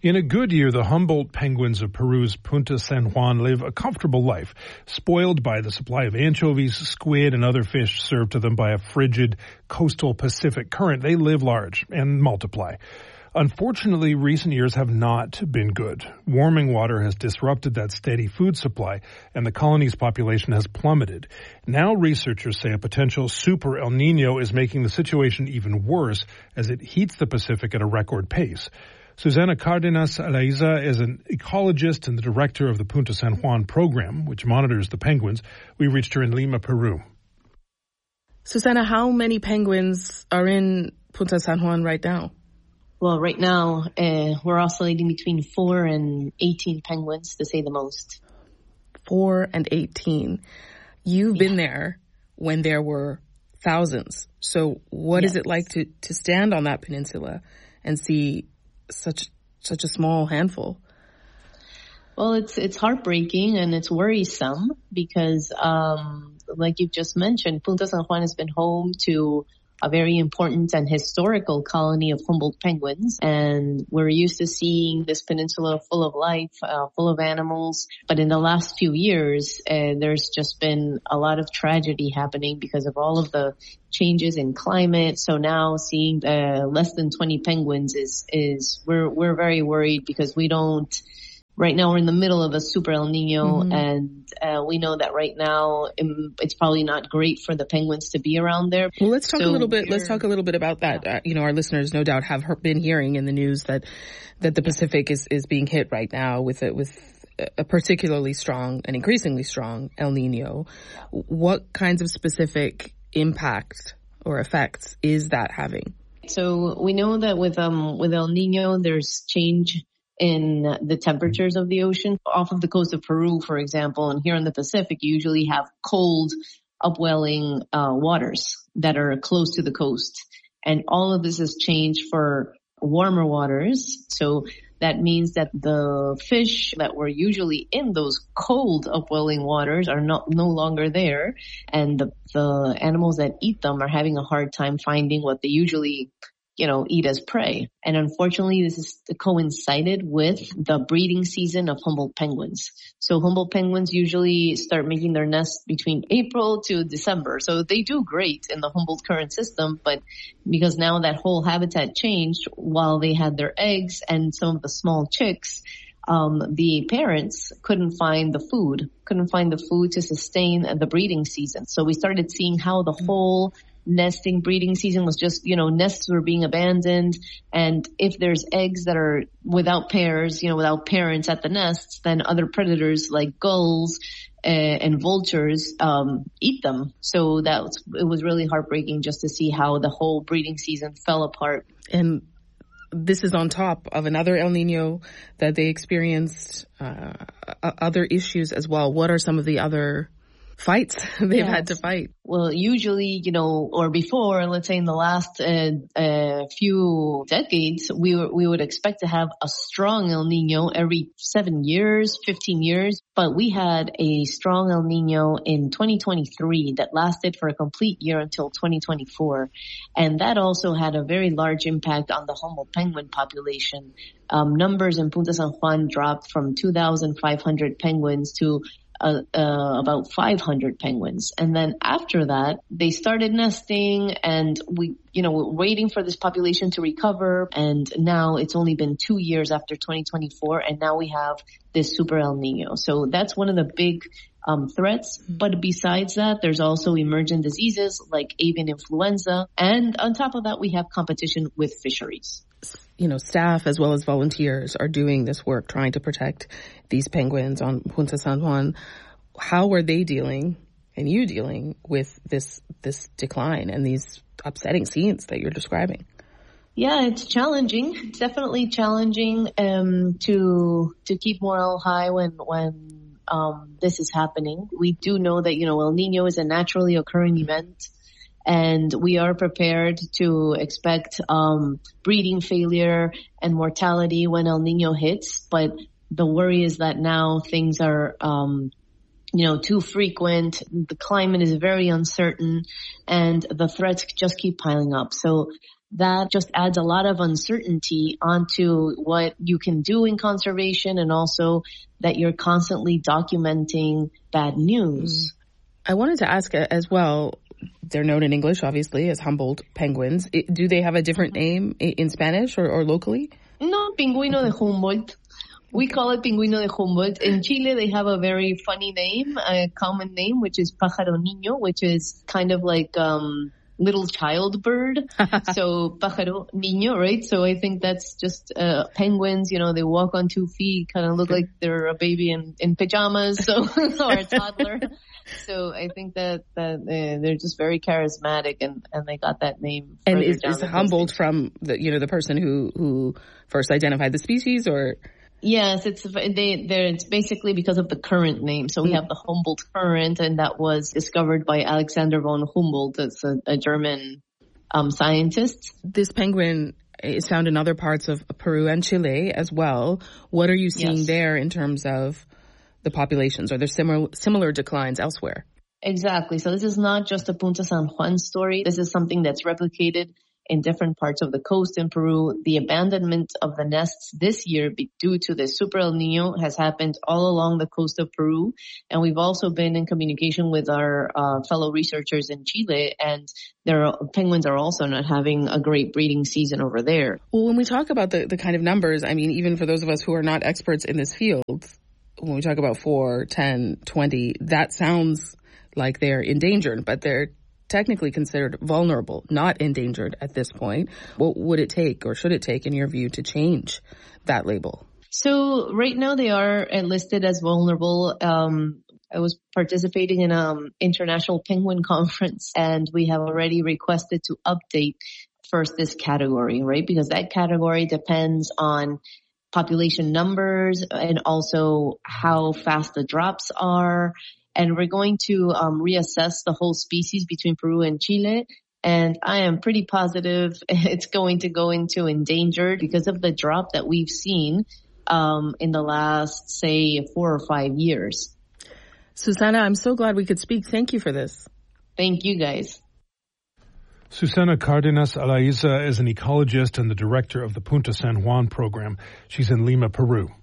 In a good year, the Humboldt penguins of Peru's Punta San Juan live a comfortable life, spoiled by the supply of anchovies, squid, and other fish served to them by a frigid coastal Pacific current. They live large and multiply. Unfortunately, recent years have not been good. Warming water has disrupted that steady food supply, and the colony's population has plummeted. Now researchers say a potential super El Nino is making the situation even worse as it heats the Pacific at a record pace. Susana Cardenas Alaiza is an ecologist and the director of the Punta San Juan program, which monitors the penguins. We reached her in Lima, Peru. Susana, how many penguins are in Punta San Juan right now? Well, right now, we're oscillating between 4 and 18 penguins, to say the most. 4 and 18. You've been there when there were thousands. So what is it like to stand on that peninsula and see such a small handful? Well, it's heartbreaking and it's worrisome because, like you've just mentioned, Punta San Juan has been home to a very important and historical colony of Humboldt penguins. And we're used to seeing this peninsula full of life, full of animals. But in the last few years, there's just been a lot of tragedy happening because of all of the changes in climate. So now seeing less than 20 penguins we're very worried because right now we're in the middle of a super El Nino, and we know that right now it's probably not great for the penguins to be around there. Well, let's talk a little bit about that. Our listeners no doubt have been hearing in the news that the Pacific is being hit right now with a particularly strong and increasingly strong El Nino. What kinds of specific impact or effects is that having? So we know that with El Nino, there's change in the temperatures of the ocean. Off of the coast of Peru, for example, and here in the Pacific, you usually have cold, upwelling waters that are close to the coast. And all of this has changed for warmer waters. So that means that the fish that were usually in those cold, upwelling waters are no longer there. And the animals that eat them are having a hard time finding what they usually eat as prey. And unfortunately, this is coincided with the breeding season of Humboldt penguins. So Humboldt penguins usually start making their nests between April to December. So they do great in the Humboldt current system, but because now that whole habitat changed while they had their eggs and some of the small chicks, the parents couldn't find the food to sustain the breeding season. So we started seeing how the whole nesting breeding season was just, nests were being abandoned. And if there's eggs that are without pairs, without parents at the nests, then other predators like gulls and vultures eat them. So it was really heartbreaking just to see how the whole breeding season fell apart. And this is on top of another El Nino that they experienced, other issues as well. What are some of the other fights they've had to fight? Well, usually, or before, let's say in the last few decades, we would expect to have a strong El Nino every 7 years, 15 years. But we had a strong El Nino in 2023 that lasted for a complete year until 2024. And that also had a very large impact on the Humboldt penguin population. Numbers in Punta San Juan dropped from 2,500 penguins to about 500 penguins. And then after that, they started nesting and we're waiting for this population to recover. And now it's only been 2 years after 2024. And now we have this super El Nino. So that's one of the big threats. But besides that, there's also emergent diseases like avian influenza. And on top of that, we have competition with fisheries. Staff as well as volunteers are doing this work trying to protect these penguins on Punta San Juan. How are they dealing with this decline and these upsetting scenes that you're describing? Yeah, it's challenging. It's definitely challenging to keep morale high when this is happening. We do know that El Nino is a naturally occurring event. And we are prepared to expect breeding failure and mortality when El Nino hits. But the worry is that now things are, too frequent. The climate is very uncertain and the threats just keep piling up. So that just adds a lot of uncertainty onto what you can do in conservation, and also that you're constantly documenting bad news. I wanted to ask as well, they're known in English, obviously, as Humboldt penguins. Do they have a different name in Spanish or locally? No, Pingüino de Humboldt. We call it Pingüino de Humboldt. In Chile, they have a very funny name, a common name, which is Pájaro Niño, which is kind of like little child bird. So Pájaro Niño, right? So I think that's just penguins, they walk on 2 feet, kind of look like they're a baby in pajamas, so or a toddler. So I think that they're just very charismatic, and they got that name. And is Humboldt from the person who first identified the species, or? Yes, it's basically because of the current name. So we have the Humboldt current, and that was discovered by Alexander von Humboldt. That's a German scientist. This penguin is found in other parts of Peru and Chile as well. What are you seeing there in terms of the populations? Are there similar declines elsewhere? Exactly. So this is not just a Punta San Juan story. This is something that's replicated in different parts of the coast in Peru. The abandonment of the nests this year due to the Super El Nino has happened all along the coast of Peru. And we've also been in communication with our fellow researchers in Chile, and their penguins are also not having a great breeding season over there. Well, when we talk about the kind of numbers, I mean, even for those of us who are not experts in this field, when we talk about 4, 10, 20, that sounds like they're endangered, but they're technically considered vulnerable, not endangered at this point. What would it take, or should it take, in your view, to change that label? So right now they are listed as vulnerable. I was participating in an international penguin conference, and we have already requested to update first this category, right? Because that category depends on population numbers and also how fast the drops are. And we're going to reassess the whole species between Peru and Chile. And I am pretty positive it's going to go into endangered because of the drop that we've seen in the last, say, 4 or 5 years. Susana, I'm so glad we could speak. Thank you for this. Thank you, guys. Susana Cardenas Alaiza is an ecologist and the director of the Punta San Juan program. She's in Lima, Peru.